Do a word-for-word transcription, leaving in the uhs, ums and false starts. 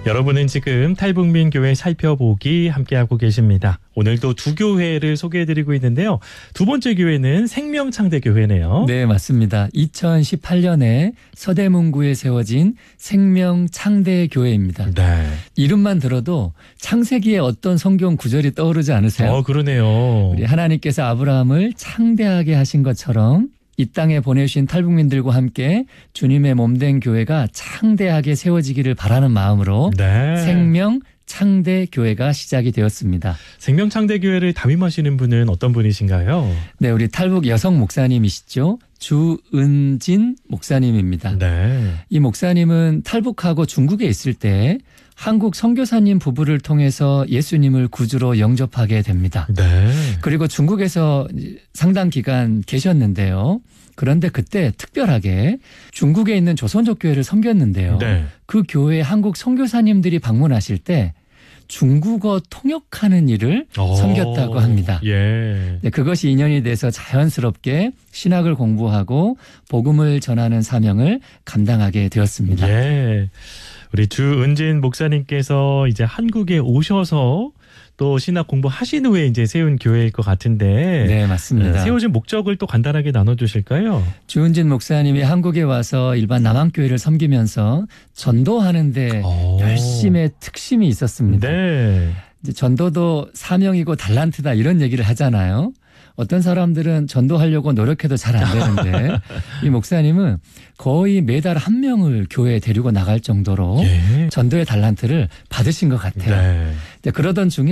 여러분은 지금 탈북민교회 살펴보기 함께하고 계십니다. 오늘도 두 교회를 소개해드리고 있는데요. 두 번째 교회는 생명창대교회네요. 네, 맞습니다. 이천십팔 년에 서대문구에 세워진 생명창대교회입니다. 네. 이름만 들어도 창세기의 어떤 성경 구절이 떠오르지 않으세요? 어, 그러네요. 우리 하나님께서 아브라함을 창대하게 하신 것처럼 이 땅에 보내주신 탈북민들과 함께 주님의 몸된 교회가 창대하게 세워지기를 바라는 마음으로 네. 생명 창대 교회가 시작이 되었습니다. 생명창대교회를 담임하시는 분은 어떤 분이신가요? 네, 우리 탈북 여성 목사님이시죠. 주은진 목사님입니다. 네. 이 목사님은 탈북하고 중국에 있을 때 한국 선교사님 부부를 통해서 예수님을 구주로 영접하게 됩니다. 네. 그리고 중국에서 상당 기간 계셨는데요. 그런데 그때 특별하게 중국에 있는 조선족 교회를 섬겼는데요. 네. 그 교회에 한국 선교사님들이 방문하실 때 중국어 통역하는 일을 오, 섬겼다고 합니다. 예. 네, 그것이 인연이 돼서 자연스럽게 신학을 공부하고 복음을 전하는 사명을 감당하게 되었습니다. 예. 우리 주은진 목사님께서 이제 한국에 오셔서 또 신학 공부하신 후에 이제 세운 교회일 것 같은데. 네, 맞습니다. 세워진 목적을 또 간단하게 나눠주실까요? 주은진 목사님이 한국에 와서 일반 남한교회를 섬기면서 전도하는데 오. 열심의 특심이 있었습니다. 네. 이제 전도도 사명이고 달란트다 이런 얘기를 하잖아요. 어떤 사람들은 전도하려고 노력해도 잘 안 되는데 이 목사님은 거의 매달 한 명을 교회에 데리고 나갈 정도로 예. 전도의 달란트를 받으신 것 같아요. 네. 그러던 중에